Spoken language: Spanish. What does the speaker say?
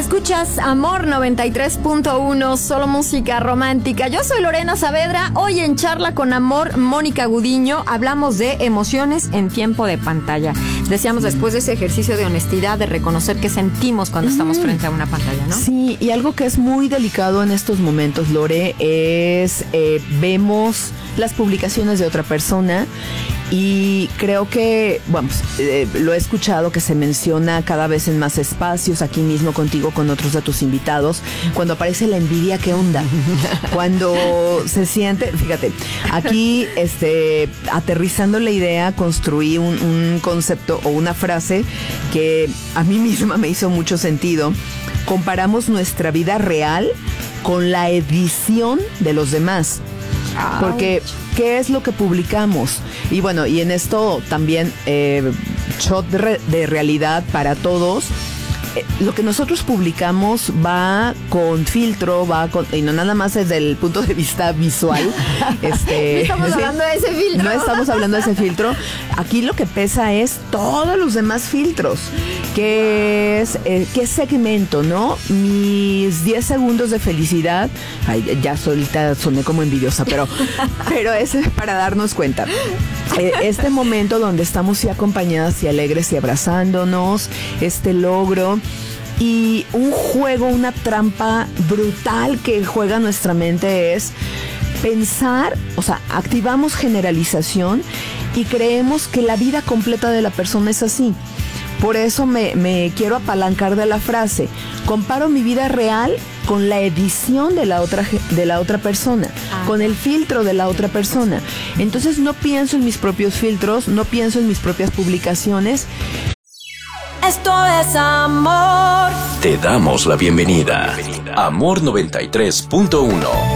Escuchas Amor 93.1, solo música romántica. Yo soy Lorena Saavedra. Hoy en Charla con Amor, Mónica Gudiño, hablamos de emociones en tiempo de pantalla. Decíamos después de ese ejercicio de honestidad, de reconocer qué sentimos cuando estamos frente a una pantalla, ¿no? Sí, y algo que es muy delicado en estos momentos, Lore, es vemos las publicaciones de otra persona y creo que, lo he escuchado que se menciona cada vez en más espacios, aquí mismo contigo, con otros de tus invitados, cuando aparece la envidia, ¿qué onda? Cuando se siente, fíjate, aquí aterrizando la idea, construí un concepto o una frase que a mí misma me hizo mucho sentido. Comparamos nuestra vida real con la edición de los demás. Porque, ¿qué es lo que publicamos? Y bueno, y en esto también, shot de realidad para todos. Lo que nosotros publicamos va con filtro, y no nada más desde el punto de vista visual. No estamos hablando de ese filtro. No estamos hablando de ese filtro. Aquí lo que pesa es todos los demás filtros. Que es, ¿qué segmento, no? Mis 10 segundos de felicidad. Ay, ya solita soné como envidiosa, pero es para darnos cuenta. Este momento donde estamos y acompañadas y alegres y abrazándonos, este logro. Y un juego, una trampa brutal que juega nuestra mente es pensar, o sea, activamos generalización y creemos que la vida completa de la persona es así. Por eso me quiero apalancar de la frase. Comparo mi vida real con la edición de la otra persona, con el filtro de la otra persona. Entonces no pienso en mis propios filtros, no pienso en mis propias publicaciones. Esto es amor. Te damos la bienvenida. Amor 93.1.